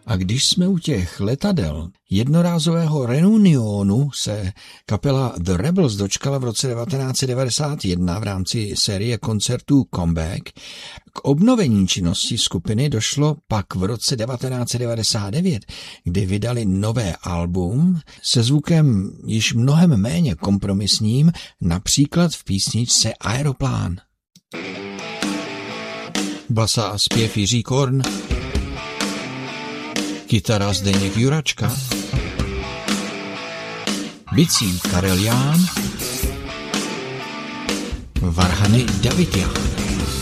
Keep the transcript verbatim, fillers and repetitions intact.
A když jsme u těch letadel, jednorázového reunionu se kapela The Rebels dočkala v roce devatenáct set devadesát jedna v rámci série koncertů Comeback. K obnovení činnosti skupiny došlo pak v roce devatenáct set devadesát devět, kdy vydali nové album se zvukem již mnohem méně kompromisním, například v písničce Aeroplán. Basa a zpěv Jiří Korn, kytara Zdeněk Juračka, bicí Karel Ján, varhany David Ján.